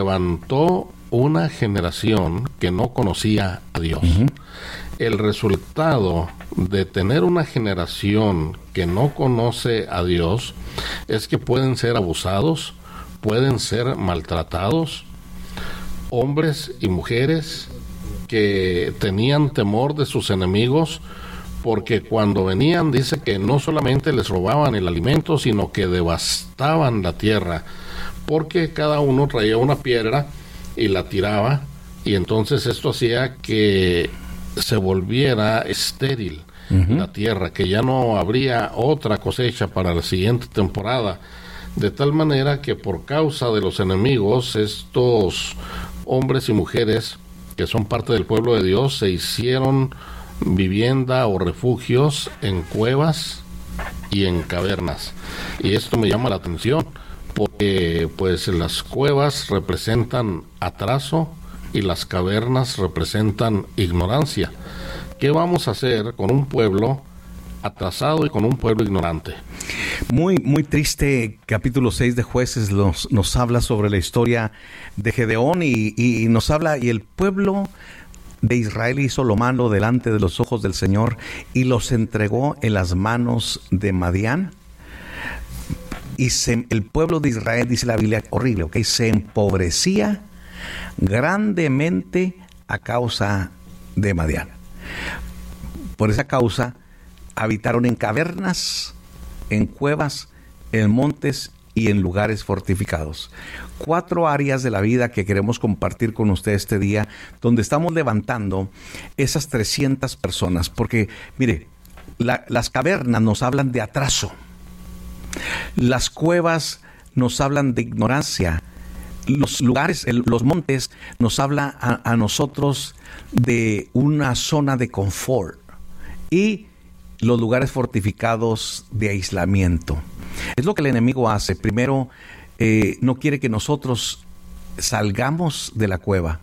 levantó una generación que no conocía a Dios. El resultado de tener una generación que no conoce a Dios es que pueden ser abusados, pueden ser maltratados, hombres y mujeres que tenían temor de sus enemigos, porque cuando venían dice que no solamente les robaban el alimento, sino que devastaban la tierra, porque cada uno traía una piedra y la tiraba, y entonces esto hacía que se volviera estéril la tierra, que ya no habría otra cosecha para la siguiente temporada, de tal manera que por causa de los enemigos, estos hombres y mujeres que son parte del pueblo de Dios se hicieron vivienda o refugios en cuevas y en cavernas. Y esto me llama la atención, porque pues las cuevas representan atraso y las cavernas representan ignorancia. ¿Qué vamos a hacer con un pueblo atrasado y con un pueblo ignorante? Muy, muy triste. Capítulo 6 de Jueces nos habla sobre la historia de Gedeón y nos habla, y el pueblo de Israel hizo lo malo delante de los ojos del Señor y los entregó en las manos de Madián. Y el pueblo de Israel, dice la Biblia, horrible, ¿ok? Se empobrecía grandemente a causa de Madián. Por esa causa habitaron en cavernas, en cuevas, en montes y en lugares fortificados. 4 áreas de la vida que queremos compartir con usted este día, donde estamos levantando esas 300 personas. Porque, mire, las cavernas nos hablan de atraso. Las cuevas nos hablan de ignorancia. Los lugares, los montes, nos habla a nosotros de una zona de confort. Y los lugares fortificados de aislamiento. Es lo que el enemigo hace. Primero, no quiere que nosotros salgamos de la cueva.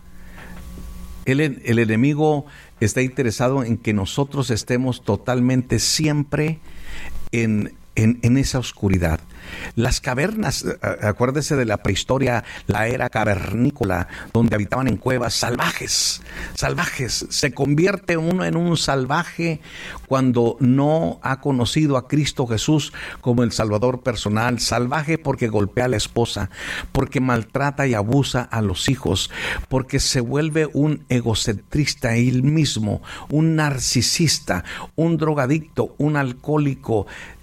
El enemigo está interesado en que nosotros estemos totalmente siempre en esa oscuridad. Las cavernas, acuérdese de la prehistoria, la era cavernícola, donde habitaban en cuevas salvajes. Se convierte uno en un salvaje cuando no ha conocido a Cristo Jesús como el Salvador personal. Salvaje porque golpea a la esposa, porque maltrata y abusa a los hijos, porque se vuelve un egocentrista él mismo, un narcisista, un drogadicto, un alcohólico.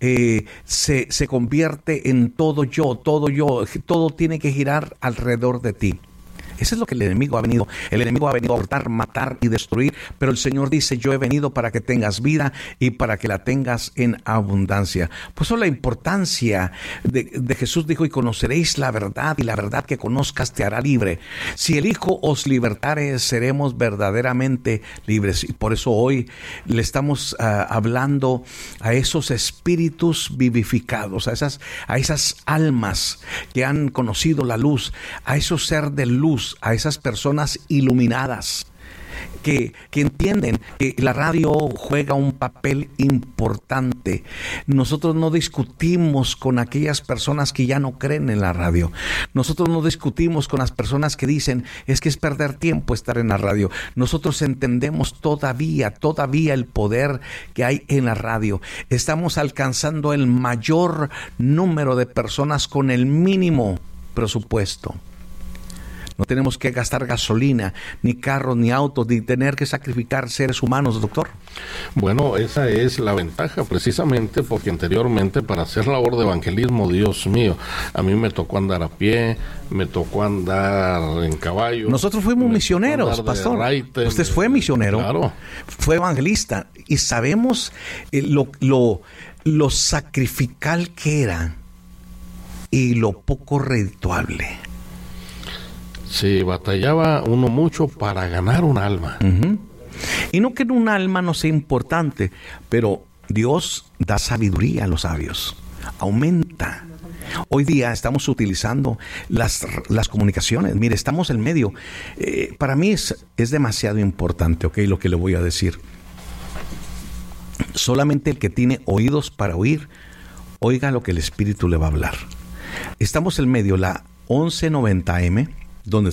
Se convierte en todo todo tiene que girar alrededor de ti. Eso es lo que el enemigo ha venido. El enemigo ha venido a hurtar, matar y destruir, pero el Señor dice: yo he venido para que tengas vida y para que la tengas en abundancia. Por eso la importancia de Jesús dijo: y conoceréis la verdad, y la verdad que conozcas te hará libre. Si el Hijo os libertare, seremos verdaderamente libres. Y por eso hoy le estamos hablando a esos espíritus vivificados, a esas almas que han conocido la luz, a esos ser de luz, a esas personas iluminadas que entienden que la radio juega un papel importante. Nosotros no discutimos con aquellas personas que ya no creen en la radio. Nosotros no discutimos con las personas que dicen: es que es perder tiempo estar en la radio. Nosotros entendemos todavía el poder que hay en la radio. Estamos alcanzando el mayor número de personas con el mínimo presupuesto. No tenemos que gastar gasolina, ni carros, ni autos, ni tener que sacrificar seres humanos, doctor. Bueno, esa es la ventaja, precisamente porque anteriormente, para hacer labor de evangelismo, Dios mío, a mí me tocó andar a pie, me tocó andar en caballo. Nosotros fuimos misioneros, pastor. Usted fue misionero, claro. Fue evangelista, y sabemos lo sacrificial que era y lo poco redituable. Sí, batallaba uno mucho para ganar un alma. Y no que un alma no sea importante, pero Dios da sabiduría a los sabios. Aumenta. Hoy día estamos utilizando las comunicaciones. Mire, estamos en medio. Para mí es demasiado importante, ¿ok? Lo que le voy a decir. Solamente el que tiene oídos para oír, oiga lo que el Espíritu le va a hablar. Estamos en medio, la 1190 AM, donde